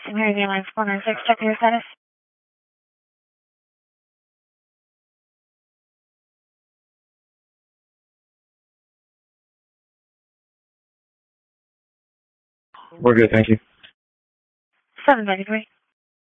American Airlines 496, check your status. We're good, thank you. 793.